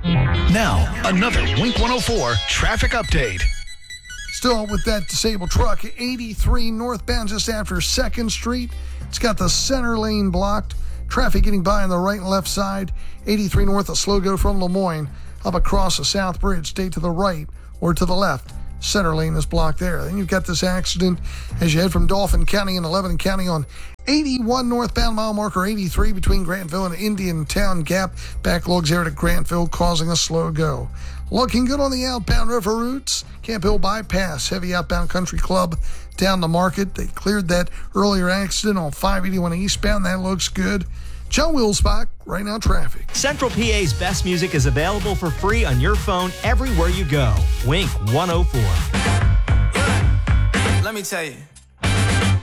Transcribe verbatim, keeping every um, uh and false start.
Now, another Wink one oh four traffic update. Still with that disabled truck, eighty-three northbound just after second Street. It's got the center lane blocked. Traffic getting by on the right and left side. eighty-three north, a slow go from Lemoyne up across the South Bridge. Stay to the right or to the left. Center lane is blocked there. Then you've got this accident as you head from Dauphin County and eleventh County on eighty-one northbound, mile marker eighty-three between Grantville and Indian Town Gap. Backlogs there to Grantville causing a slow go. Looking good on the outbound river routes. Camp Hill Bypass, heavy outbound Country Club down the Market. They cleared that earlier accident on five eighty-one eastbound. That looks good. John Wilsbach, right now traffic. Central P A's best music is available for free on your phone everywhere you go. Wink one oh four. Let me tell you.